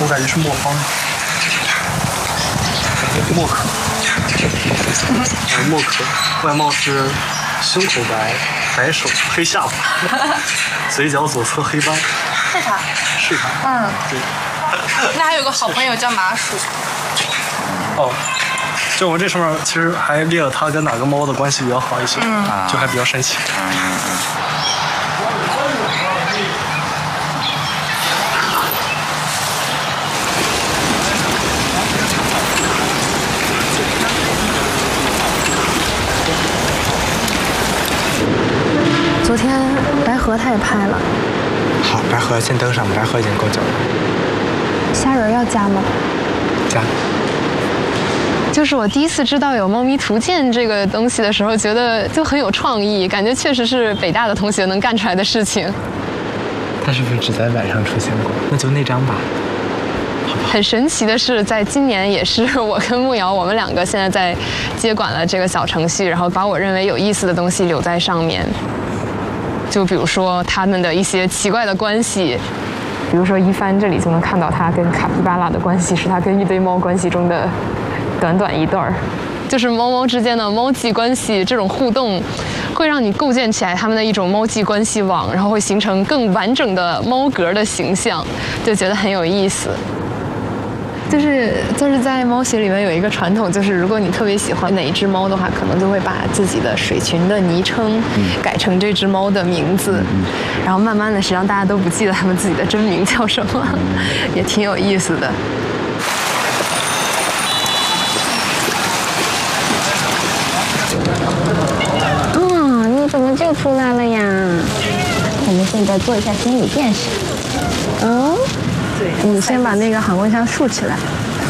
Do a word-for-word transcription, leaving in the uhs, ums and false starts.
我感觉是磨坊。默克，哎，默克，外貌是胸口白、白手、黑下巴，嘴角左侧黑斑。 是他。 是他。 嗯， 对。 那还有个好朋友叫麻薯。 哦，就我这上面其实还列了他跟哪个猫的关系比较好一些，嗯、就还比较神奇。嗯嗯嗯。 昨天白河他也拍了。 好，白河先登上，白河已经够久了。 虾仁要加吗？ 加。 就是我第一次知道有猫咪图鉴这个东西的时候，觉得就很有创意，感觉确实是北大的同学能干出来的事情。 它是不是只在晚上出现过？那就那张吧。 很神奇的是，在今年也是我跟慕瑶，我们两个现在在接管了这个小程序，然后把我认为有意思的东西留在上面。就比如说他们的一些奇怪的关系，比如说一帆这里就能看到他跟卡皮巴拉的关系，是他跟一堆猫关系中的短短一段儿。就是猫猫之间的猫际关系这种互动，会让你构建起来它们的一种猫际关系网，然后会形成更完整的猫格的形象，就觉得很有意思。就是就是在猫学里面有一个传统，就是如果你特别喜欢哪一只猫的话，可能就会把自己的水群的昵称改成这只猫的名字，然后慢慢的，实际上大家都不记得它们自己的真名叫什么，也挺有意思的。 哦，你怎么就出来了呀？我们现在做一下心理建设。嗯。 你先把那个航空箱竖起来。